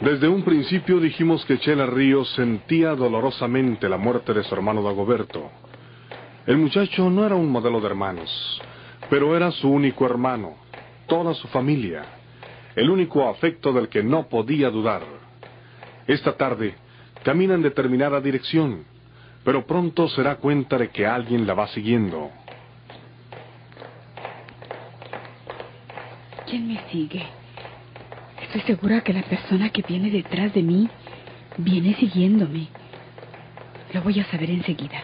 Desde un principio dijimos que Chela Ríos sentía dolorosamente la muerte de su hermano Dagoberto. El muchacho no era un modelo de hermanos, pero era su único hermano, toda su familia, el único afecto del que no podía dudar. Esta tarde camina en determinada dirección, pero pronto se da cuenta de que alguien la va siguiendo. ¿Quién me sigue? Estoy segura que la persona que viene detrás de mí viene siguiéndome. Lo voy a saber enseguida.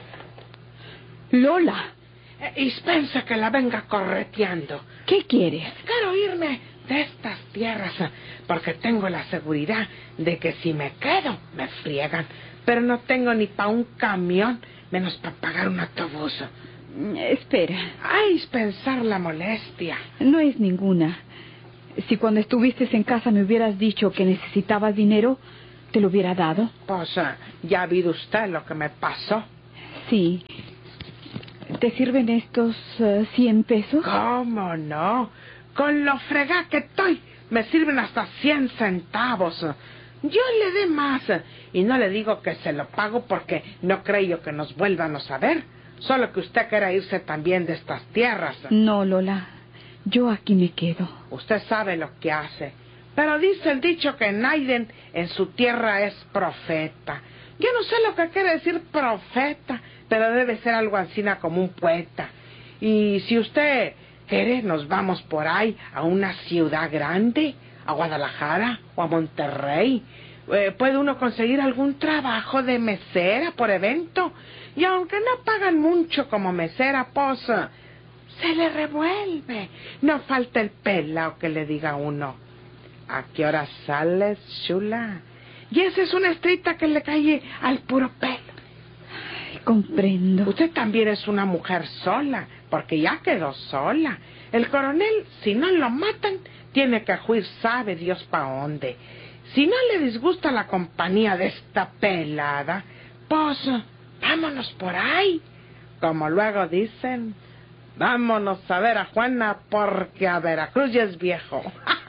¡Lola! Dispensa que la venga correteando. ¿Qué quieres? Quiero irme de estas tierras, porque tengo la seguridad de que si me quedo, me friegan. Pero no tengo ni para un camión, menos para pagar un autobús. Espera. Ay, dispensar la molestia. No es ninguna. Si cuando estuviste en casa me hubieras dicho que necesitabas dinero, te lo hubiera dado. Pues ya ha visto usted lo que me pasó. Sí. ¿Te sirven estos 100 pesos? ¿Cómo no? Con lo fregá que estoy, me sirven hasta 100 centavos. Yo le dé más, y no le digo que se lo pago porque no creo que nos vuelvan a ver. Solo que usted quiera irse también de estas tierras. No, Lola. Yo aquí me quedo. Usted sabe lo que hace. Pero dice el dicho que Naiden en su tierra es profeta. Yo no sé lo que quiere decir profeta, pero debe ser algo así como un poeta. Y si usted quiere, nos vamos por ahí a una ciudad grande, a Guadalajara o a Monterrey. Puede uno conseguir algún trabajo de mesera por evento. Y aunque no pagan mucho como mesera, pues se le revuelve. No falta el pelao que le diga a uno: ¿a qué hora sales, chula? Y esa es una estrita que le cae al puro pelo. Ay, comprendo. Usted también es una mujer sola, porque ya quedó sola. El coronel, si no lo matan, tiene que huir, sabe Dios pa' dónde. Si no le disgusta la compañía de esta pelada, pues vámonos por ahí. Como luego dicen, vámonos a ver a Juana porque a Veracruz ya es viejo.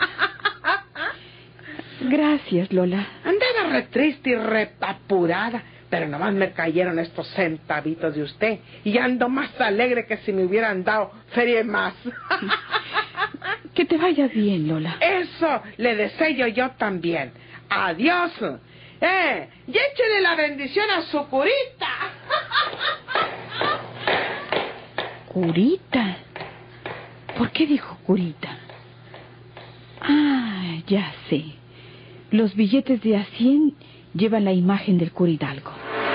Gracias, Lola. Andaba re triste y re apurada, pero nomás me cayeron estos centavitos de usted y ando más alegre que si me hubieran dado feria más. Que te vaya bien, Lola. Eso le deseo yo también. Adiós. Y échele la bendición a su curita. ¿Curita? ¿Por qué dijo curita? Ah, ya sé. Los billetes de a 100 llevan la imagen del cura Hidalgo.